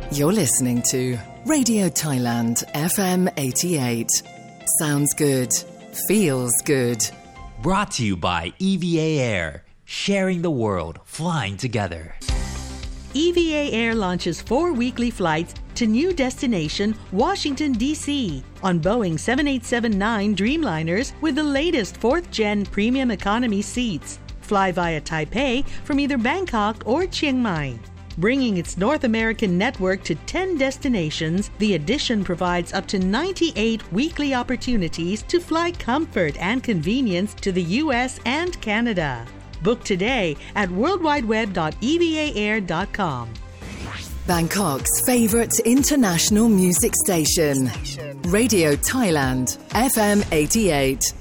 You're listening to Radio Thailand FM 88. Sounds good. Feels good. Brought to you by EVA Air. Sharing the world. Flying together. EVA Air launches 4 weekly flights to new destination, Washington, D.C. on Boeing 787-9 Dreamliners with the latest 4th-gen premium economy seats. Fly via Taipei from either Bangkok or Chiang Mai. Bringing its North American network to 10 destinations, the Edition provides up to 98 weekly opportunities to fly comfort and convenience to the U.S. and Canada. Book today at worldwideweb.evaair.com. Bangkok's favourite international music station. Radio Thailand FM 88.